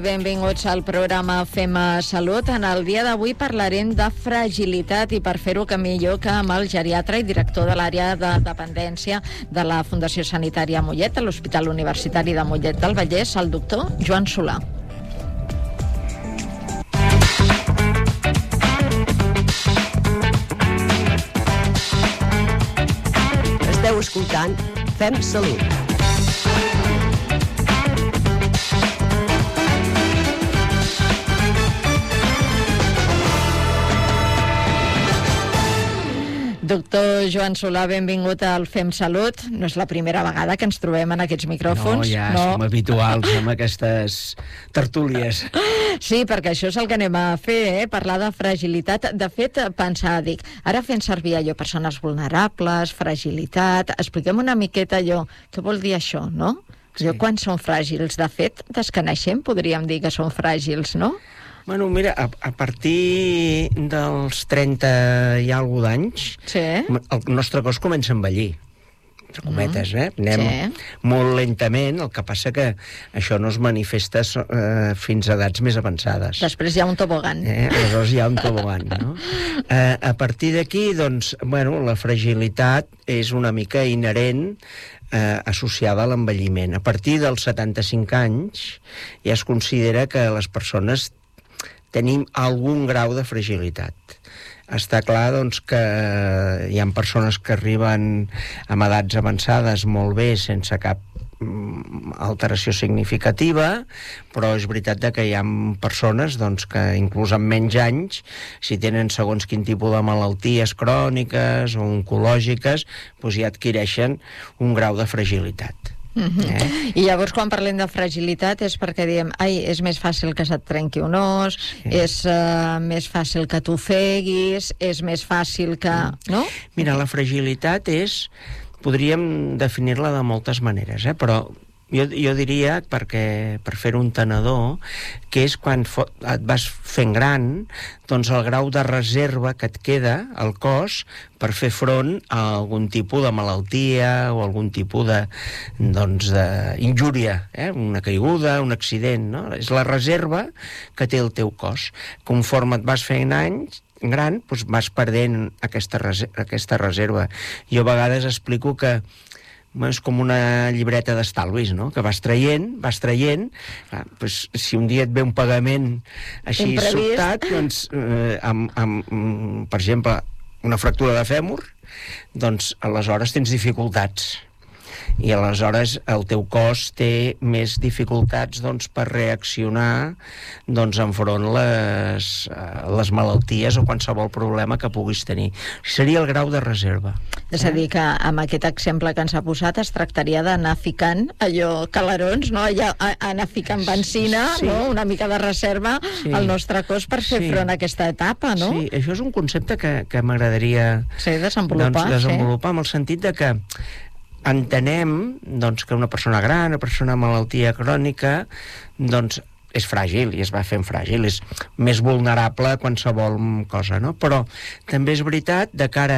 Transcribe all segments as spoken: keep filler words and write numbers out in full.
Benvinguts al programa Fem Salut. En el dia d'avui parlarem de fragilitat i per fer-ho que millor que amb el geriatre i director de l'àrea de dependència de la Fundació Sanitària Mollet, de l'Hospital Universitari de Mollet del Vallès, el doctor Joan Solà. Esteu escoltant Fem Salut. Doctor Joan Solà, benvingut al Fem Salut. No és la primera vegada que ens trobem en aquests micròfons. No, ja no. Som habituals amb aquestes tertúlies. Sí, perquè això és el que anem a fer, eh? Parlar de fragilitat. De fet, pensar, dic, ara fent servir allò, persones vulnerables, fragilitat, expliquem una miqueta allò, què vol dir això, no? Sí. Allò, quan són fràgils? De fet, des que naixem podríem dir que són fràgils, no? Bueno, mira, a, a partir dels trenta i alguna d'anys, sí. el nostre cos comença a envellir, entre cometes, eh? Anem sí. molt lentament, el que passa que això no es manifesta eh, fins a edats més avançades. Després hi ha un tobogan. Eh? Aleshores hi ha un tobogan, no? Eh, a partir d'aquí, doncs, bueno, la fragilitat és una mica inherent eh, associada a l'envelliment. A partir dels setanta-cinc anys ja es considera que les persones tenim algun grau de fragilitat. Està clar, doncs, que hi ha persones que arriben amb edats avançades molt bé, sense cap alteració significativa, però és veritat que hi ha persones doncs, que inclús amb menys anys, si tenen segons quin tipus de malalties cròniques o oncològiques, doncs ja adquireixen un grau de fragilitat. Uh-huh. eh? I llavors quan parlem de fragilitat és perquè diem, ai, és més fàcil que se't trenqui un os, sí. és uh, més fàcil que t'ofeguis, és més fàcil que... no? Mira, la fragilitat és... podríem definir-la de moltes maneres, eh? Però jo, jo diria, perquè per fer un tenedor, que és quan fo- et vas fent gran, doncs el grau de reserva que et queda al cos per fer front a algun tipus de malaltia o algun tipus de, doncs, d'injúria, eh? Una caiguda, un accident, no? És la reserva que té el teu cos. Conforme et vas fent anys, gran, doncs vas perdent aquesta, reser- aquesta reserva. Jo a vegades explico que és com una llibreta d'estalvis, no? Que vas traient, vas traient, clar, doncs, si un dia et ve un pagament així imprevist, sobtat, doncs, eh, amb, amb, per exemple, una fractura de fèmur, doncs aleshores tens dificultats. I aleshores el teu cos té més dificultats doncs, per reaccionar doncs, enfront les, les malalties o qualsevol problema que puguis tenir. Seria el grau de reserva. És a dir, que amb aquest exemple que ens ha posat es tractaria d'anar ficant allò calarons, no? Allà, anar ficant benzina, sí. no? Una mica de reserva sí. al nostre cos per fer sí. front a aquesta etapa, no? Sí, això és un concepte que, que m'agradaria sí, desenvolupar, doncs, desenvolupar sí. amb el sentit de que entenem doncs, que una persona gran, una persona amb malaltia crònica, doncs és fràgil i es va fent fràgil, és més vulnerable a qualsevol cosa, no? Però també és veritat de que ara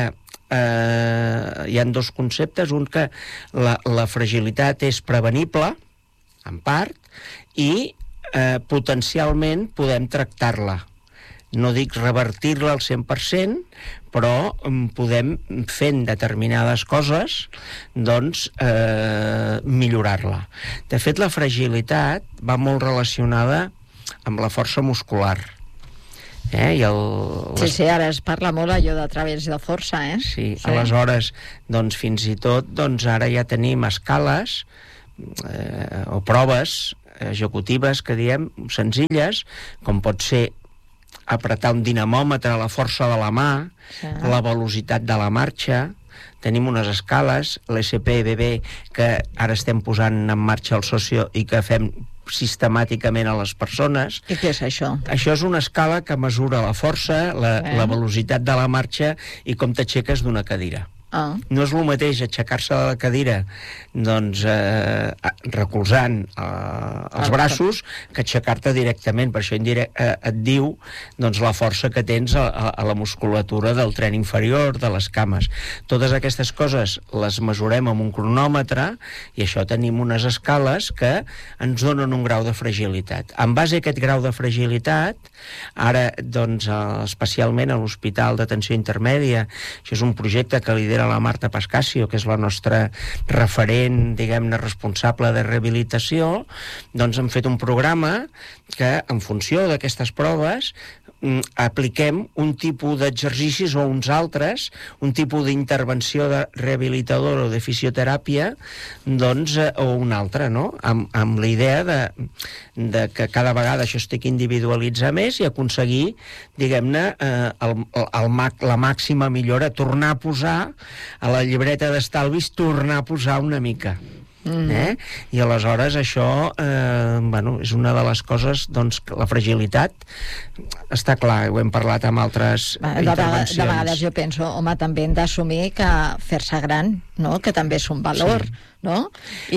eh, hi ha dos conceptes, un que la, la fragilitat és prevenible, en part, i eh, potencialment podem tractar-la. No dic revertir-la al cent per cent, però podem, fent determinades coses, doncs, eh, millorar-la. De fet, la fragilitat va molt relacionada amb la força muscular. Eh? I el, sí, sí, ara es parla molt allò de través de força, eh? Sí, sí. Aleshores, doncs, fins i tot, doncs, ara ja tenim escales eh, o proves executives que diem senzilles, com pot ser apretar un dinamòmetre, la força de la mà, sí. la velocitat de la marxa. Tenim unes escales, l'S P B B, que ara estem posant en marxa el socio i que fem sistemàticament a les persones. I què és això? Això és una escala que mesura la força, la, la velocitat de la marxa i com t'aixeques d'una cadira. Ah. No és el mateix aixecar-se de la cadira doncs eh, recolzant eh, els braços que aixecar-te directament. Per això indirect, eh, et diu doncs, la força que tens a, a, a la musculatura del tren inferior, de les cames. Totes aquestes coses les mesurem amb un cronòmetre i això tenim unes escales que ens donen un grau de fragilitat. En base a aquest grau de fragilitat, ara doncs, especialment a l'Hospital d'Atenció Intermèdia, això és un projecte que lidera la Marta Pascasio, que és la nostra referent, diguem-ne, responsable de rehabilitació, doncs hem fet un programa que, en funció d'aquestes proves, apliquem un tipus d'exercicis o uns altres, un tipus d'intervenció de rehabilitador o de fisioteràpia, doncs, o un altre, no? Amb, amb la idea de, de que cada vegada això es té que individualitzar més i aconseguir, diguem-ne, eh, el, el, la màxima millora, tornar a posar a la llibreta d'estalvis, tornar a posar una mica. Mm. Eh? I aleshores això eh, bueno, és una de les coses, doncs, que la fragilitat està clar, ho hem parlat amb altres de, intervencions. De vegades jo penso, home, també hem d'assumir que fer-se gran, no?, que també és un valor, sí. No? I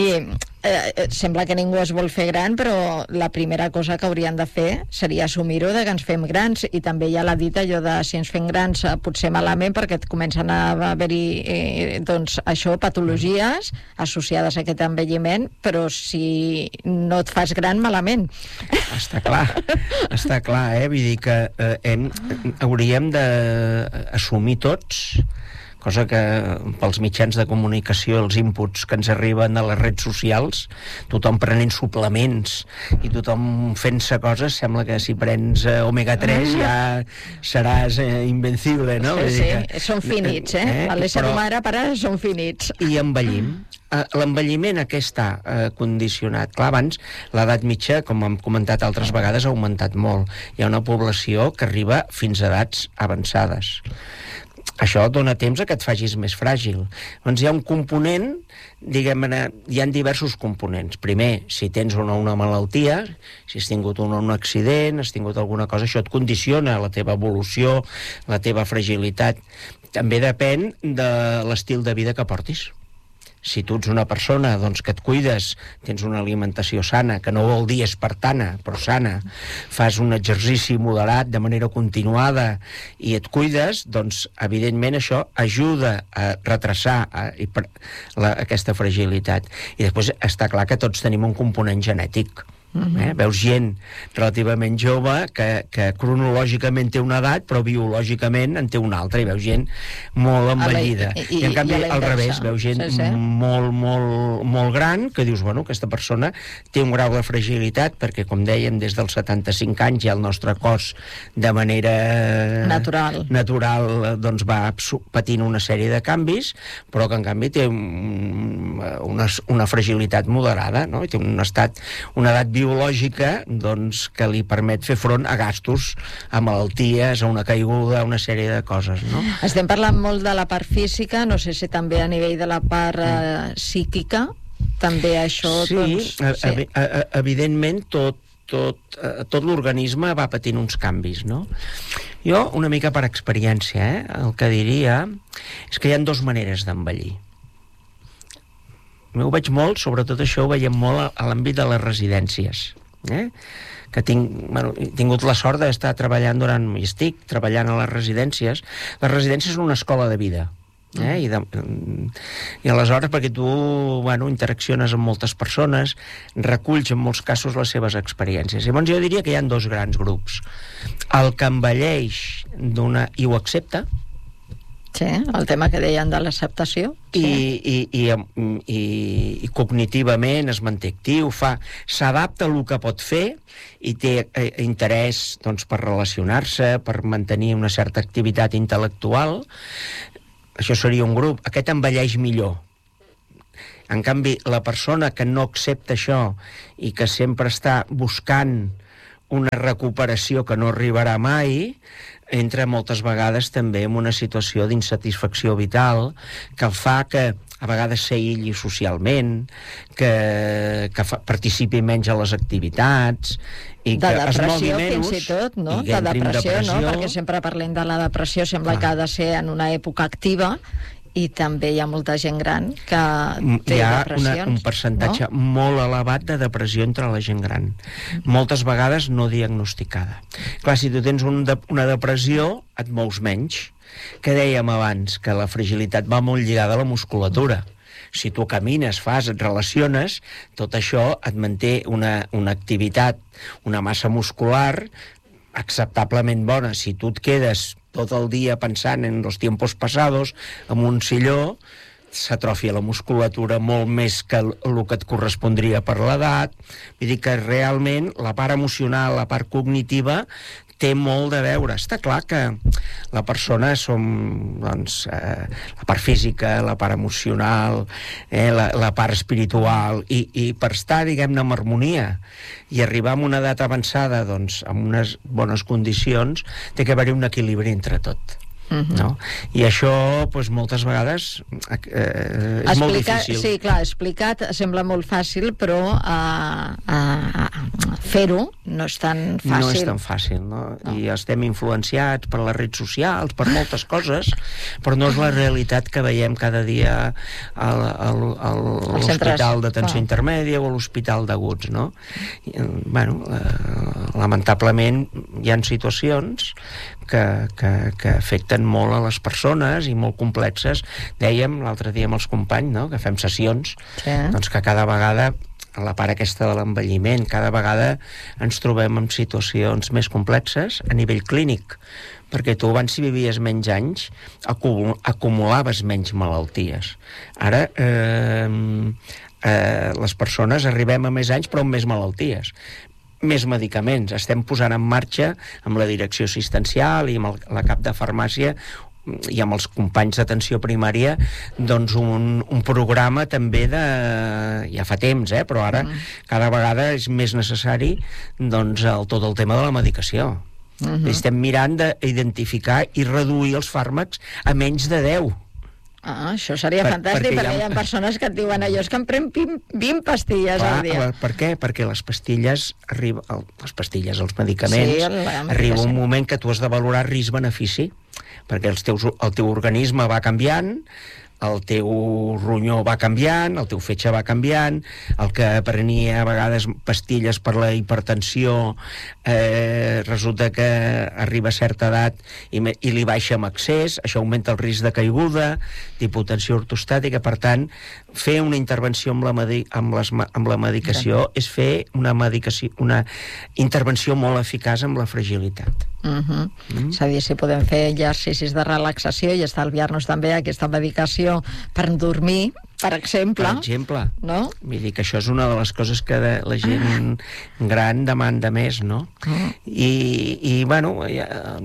eh, sembla que ningú es vol fer gran, però la primera cosa que haurien de fer seria assumir-ho de que ens fem grans, i també hi ha la dita allò de si ens fem grans potser malament perquè et comencen a haver-hi eh, doncs això, patologies associades a aquest envelliment, però si no et fas gran, malament. Està clar, està clar, eh? Vull dir que eh, hem, hauríem d'assumir tots, cosa que pels mitjans de comunicació, els inputs que ens arriben a les redes socials, tothom prenent suplements i tothom fent-se coses, sembla que si prens eh, omega tres ja seràs eh, invencible, no? Sí, sí, que, són finits, eh? eh? L'ésser humà ara per ara són finits. I envellim. L'envelliment a què està eh, condicionat? Clar, abans l'edat mitja, com hem comentat altres vegades, ha augmentat molt. Hi ha una població que arriba fins a edats avançades. Això dona temps a que et facis més fràgil. Doncs hi ha un component, diguem-ne, hi ha diversos components. Primer, si tens una, una malaltia, si has tingut un, un accident, has tingut alguna cosa, això et condiciona la teva evolució, la teva fragilitat. També depèn de l'estil de vida que portis. Si tu ets una persona doncs, que et cuides, tens una alimentació sana, que no vol dir espartana, però sana, fas un exercici moderat de manera continuada i et cuides, doncs, evidentment, això ajuda a retrasar a, a, la, aquesta fragilitat. I després està clar que tots tenim un component genètic. Eh? Veus gent relativament jove que, que cronològicament té una edat però biològicament en té una altra, i veus gent molt envellida, i, i, i en canvi al revés, veus gent sí, sí. molt, molt, molt gran que dius, bueno, aquesta persona té un grau de fragilitat perquè, com dèiem, des dels setanta-cinc anys ja el nostre cos de manera natural, natural doncs va patint una sèrie de canvis, però que en canvi té una, una fragilitat moderada, no? I té un estat, una edat biològica biològica doncs, que li permet fer front a gastos, a malalties, a una caiguda, a una sèrie de coses, no? Estem parlant molt de la part física, no sé si també a nivell de la part eh, psíquica, també això... Sí, doncs, sí. Ev ev evidentment tot, tot, eh, tot l'organisme va patint uns canvis, no? Jo, una mica per experiència, eh, el que diria és que hi ha dues maneres d'envellir. Ho veig molt, sobretot això ho veiem molt a l'àmbit de les residències, eh? Que tinc, bueno, he tingut la sort d'estar treballant durant, i estic treballant a les residències. Les residències són una escola de vida, eh? I, de, i aleshores, perquè tu, bueno, interacciones amb moltes persones, reculls en molts casos les seves experiències. Llavors jo diria que hi ha dos grans grups. El que envelleix d'una i ho accepta, sí, el tema que deien de l'acceptació. Sí. I, i, i, i, i cognitivament es manté actiu, fa, s'adapta al que pot fer i té eh, interès doncs, per relacionar-se, per mantenir una certa activitat intel·lectual. Això seria un grup. Aquest envelleix millor. En canvi, la persona que no accepta això i que sempre està buscant una recuperació que no arribarà mai, entra moltes vegades també en una situació d'insatisfacció vital que fa que a vegades s'aïlli socialment, que, que fa, participi menys a les activitats i de que es mogui depressió menys, fins i tot, no? I De depressió, depressió, no? Perquè sempre parlem de la depressió, sembla ah. que ha de ser en una època activa i també hi ha molta gent gran que té hi ha depressions. Una, un percentatge no? molt elevat de depressió entre la gent gran. Moltes vegades no diagnosticada. Clar, si tu tens un de, una depressió, et mous menys. Que dèiem abans, que la fragilitat va molt lligada a la musculatura. Si tu camines, fas, et relaciones, tot això et manté una, una activitat, una massa muscular acceptablement bona. Si tu et quedes tot el dia pensant en els tiempos passados, en un silló, s'atrofia la musculatura molt més que el que et correspondria per l'edat. Vull dir que realment la part emocional, la part cognitiva, té molt de veure. Està clar que la persona som, doncs, eh, la part física, la part emocional, eh, la, la part espiritual, i, i per estar, diguem-ne, en harmonia i arribar a una edat avançada, doncs, amb unes bones condicions, té que haver-hi un equilibri entre tot. Uh-huh. No? I això, doncs, moltes vegades eh, és Explica, molt difícil. Sí, clar, explicat sembla molt fàcil, però uh, uh, fer-ho no és tan fàcil. No és tan fàcil, no? no? I estem influenciats per les redes socials, per moltes coses, però no és la realitat que veiem cada dia al, al, al, a l'Hospital d'Atenció Intermèdia o a l'Hospital d'Aguts, no? I, bueno, eh, lamentablement hi ha situacions que, que, que afecten molt a les persones i molt complexes. Dèiem l'altre dia amb els companys, no?, que fem sessions, sí. doncs que cada vegada, a la part aquesta de l'envelliment, cada vegada ens trobem en situacions més complexes a nivell clínic, perquè tu abans, si vivies menys anys, acumul acumulaves menys malalties. Ara eh, eh, les persones arribem a més anys però amb més malalties, més medicaments. Estem posant en marxa amb la direcció assistencial i amb el, la cap de farmàcia i amb els companys d'atenció primària, doncs un, un programa també de... ja fa temps, eh? Però ara mm. cada vegada és més necessari, doncs, el, tot el tema de la medicació. Mm-hmm. Estem mirant d'identificar i reduir els fàrmacs a menys de deu. Ah, això seria per, fantàstic, perquè, perquè hi ha persones que et diuen allò, és que em pren vint pastilles Clar, al dia. Per què? Perquè les pastilles, arriba, les pastilles, els medicaments, sí, la arriba un moment que tu has de valorar risc-benefici, perquè els teus, el teu organisme va canviant, el teu ronyó va canviant, el teu fetge va canviant, el que prenia a vegades pastilles per la hipertensió eh, resulta que arriba a certa edat i, me, i li baixa amb excés, això augmenta el risc de caiguda, d'hipotensió ortostàtica. Per tant, fer una intervenció amb la, medi amb les, amb la medicació sí. és fer una, medicació, una intervenció molt eficaç amb la fragilitat. Uh-huh. mm. És a dir, si podem fer exercicis de relaxació i estalviar-nos també aquesta medicació per dormir, per exemple. Per exemple. No? Vull dir que això és una de les coses que de, la gent gran demanda més, no? Uh-huh. I, i, bueno, ja,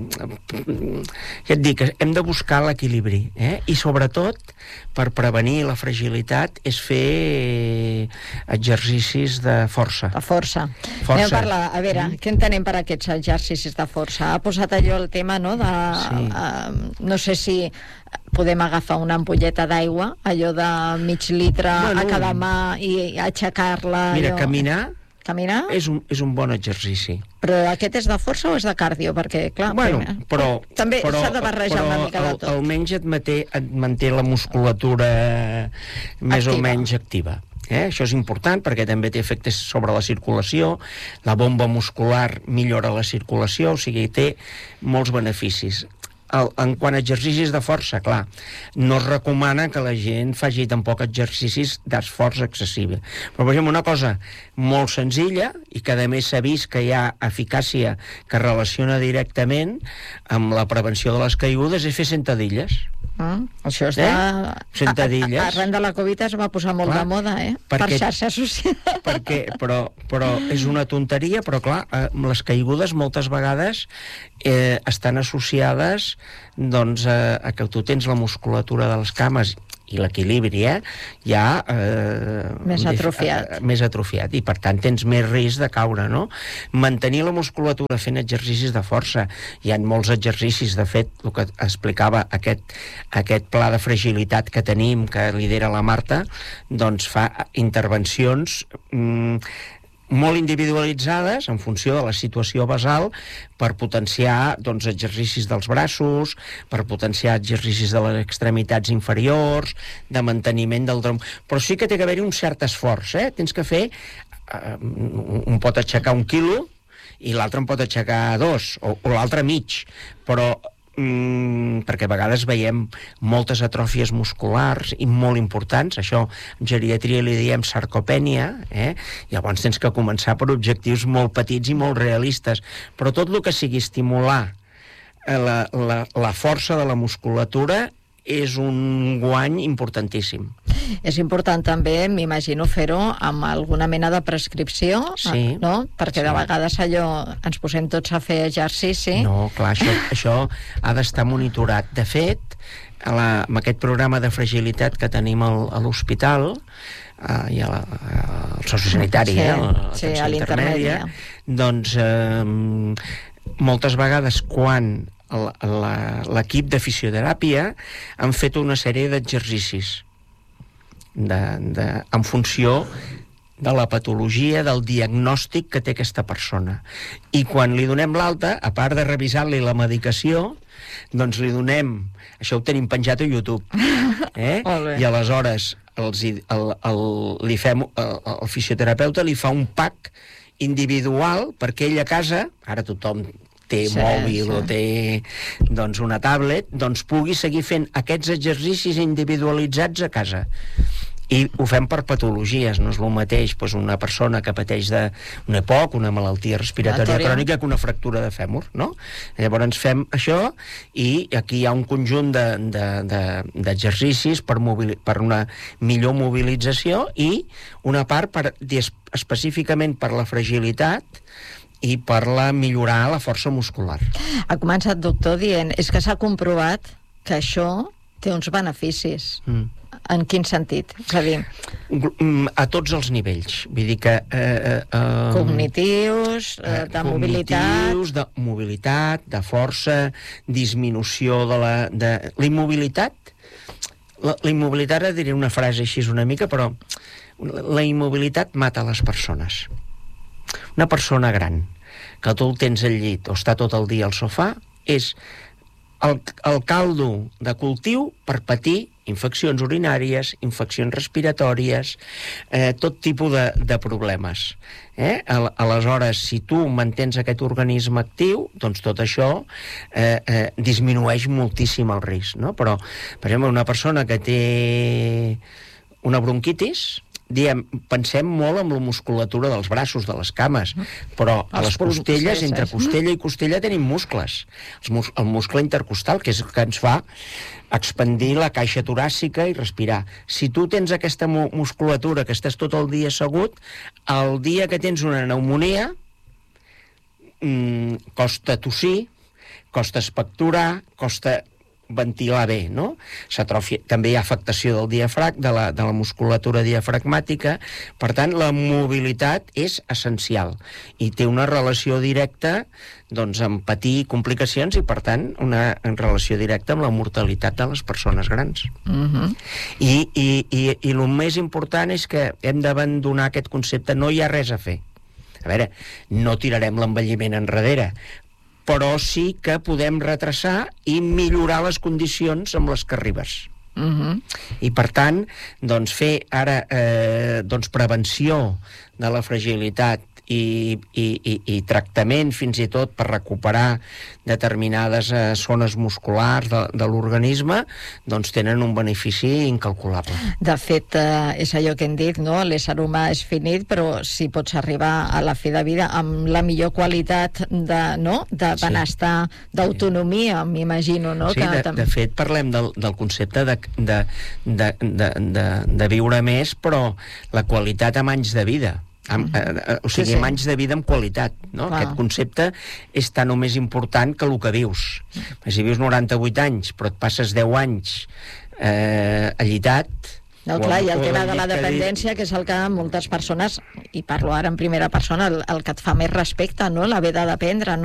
ja et dic, hem de buscar l'equilibri, eh? I sobretot, per prevenir la fragilitat, és fer exercicis de força. De força. força. Anem a parlar, a veure, mm. què entenem per aquests exercicis de força? Ha posat allò el tema, no?, de... Sí. Uh, no sé si podem agafar una ampolleta d'aigua, allò de mig litre bueno, a cada mà i aixecar-la... Mira, allò... caminar... Caminar? És un, és un bon exercici. Però aquest és de força o és de cardio? Perquè, clar... Bueno, primer, però... També s'ha de barrejar una mica de tot. Però almenys et, manté, et manté la musculatura més activa. O menys activa. Eh? Això és important perquè també té efectes sobre la circulació, la bomba muscular millora la circulació, o sigui, té molts beneficis. El, en quant a exercicis de força, clar, no es recomana que la gent faci tampoc exercicis d'esforç excessiu. Però, per exemple, una cosa molt senzilla i que a més s'ha vist que hi ha eficàcia que relaciona directament amb la prevenció de les caigudes és fer sentadilles. Ah, això està... Eh? Sentadilles. A, a, arran de la Covid es va posar molt clar, de moda, eh? Perquè, per xarxes socials. Perquè, però, però és una tonteria, però clar, eh, les caigudes moltes vegades eh, estan associades doncs, a, a que tu tens la musculatura de les cames i l'equilibri, eh, ja... Eh, més atrofiat. Eh, més atrofiat, i per tant tens més risc de caure, no? Mantenir la musculatura fent exercicis de força. Hi ha molts exercicis, de fet, el que explicava aquest, aquest pla de fragilitat que tenim, que lidera la Marta, doncs fa intervencions... Mm, molt individualitzades en funció de la situació basal per potenciar doncs, exercicis dels braços, per potenciar exercicis de les extremitats inferiors, de manteniment del tronc. Però sí que té que haver-hi un cert esforç, eh? Tens que fer... Eh, un pot aixecar un quilo i l'altre en pot aixecar dos, o, o l'altre mig, però Mm, perquè a vegades veiem moltes atròfies musculars i molt importants, això en geriatria li diem sarcopènia, eh? Llavors tens que començar per objectius molt petits i molt realistes, però tot el que sigui estimular la, la, la força de la musculatura és un guany importantíssim. És important també, m'imagino, fer-ho amb alguna mena de prescripció, sí, no? Perquè sí. De vegades allò ens posem tots a fer exercici. No, clar, això, això ha d'estar monitorat. De fet, a la, amb aquest programa de fragilitat que tenim al, a l'hospital, uh, i a la, al sociosanitari, sí, eh, a la sí, a l'intermèdia, doncs eh, moltes vegades quan l'equip de fisioteràpia han fet una sèrie d'exercicis de, de, en funció de la patologia, del diagnòstic que té aquesta persona. I quan li donem l'alta, a part de revisar-li la medicació, doncs li donem... Això ho tenim penjat a YouTube. Eh? I aleshores els, el, el, li fem, el, el fisioterapeuta li fa un pack individual perquè ell a casa, ara tothom té sí, mòbil sí. o té doncs, una tablet, doncs pugui seguir fent aquests exercicis individualitzats a casa. I ho fem per patologies, no és el mateix doncs, una persona que pateix d'un E P O C, una malaltia respiratòria crònica, que una fractura de fèmur, no? Llavors fem això i aquí hi ha un conjunt d'exercicis de, de, per, per una millor mobilització i una part per, específicament per la fragilitat i per la millorar la força muscular. Ha començat, doctor, dient és que s'ha comprovat que això té uns beneficis. Mm. En quin sentit? És a dir... A tots els nivells. Vull dir que... Eh, eh, cognitius, eh, de mobilitat... Cognitius, de mobilitat, de força, disminució de la... De, la immobilitat... La, la immobilitat, ara diré una frase així una mica, però la immobilitat mata les persones. Una persona gran que tu el tens al llit o està tot el dia al sofà és el, el caldo de cultiu per patir infeccions urinàries, infeccions respiratòries, eh, tot tipus de, de problemes. Eh? Aleshores, si tu mantens aquest organisme actiu, doncs tot això eh, eh, disminueix moltíssim el risc, no? Però, per exemple, una persona que té una bronquitis, diem, pensem molt en la musculatura dels braços, de les cames, però a les costelles, entre costella i costella tenim muscles. El, mus el muscle intercostal, que és el que ens fa expandir la caixa toràcica i respirar. Si tu tens aquesta mu musculatura que estàs tot el dia assegut, el dia que tens una pneumonia, mmm, costa tossir, costa expectorar, costa ventilar bé, no? S'atrofia, també hi ha afectació del diafrag, de la, de la musculatura diafragmàtica, per tant, la mobilitat és essencial i té una relació directa doncs, amb patir complicacions i, per tant, una relació directa amb la mortalitat de les persones grans. Uh-huh. I, i, i, i el més important és que hem d'abandonar aquest concepte, no hi ha res a fer. A veure, no tirarem l'envelliment enrere, però sí que podem retrasar i millorar les condicions amb les que arribes. Uh-huh. I per tant, doncs, fer ara eh, doncs, prevenció de la fragilitat i, i, i, i tractament fins i tot per recuperar determinades eh, zones musculars de, de l'organisme, doncs tenen un benefici incalculable. De fet, eh, és allò que hem dit, no? L'ésser humà és finit, però si pots arribar a la fi de vida amb la millor qualitat de, no? de benestar, sí. d'autonomia, sí. m'imagino, no? Sí, que de, de fet parlem del, del concepte de, de, de, de, de, de viure més, però la qualitat amb anys de vida. Amb, eh, o sigui, sí, sí. amb anys de vida amb qualitat, no? Clar. Aquest concepte és tan o més important que el que vius. Si vius noranta-vuit anys però et passes deu anys eh, allitat... No, clar, i el tema de la dependència, que és el que moltes persones, i parlo ara en primera persona, el, el que et fa més respecte, no? La ve de dependre, no?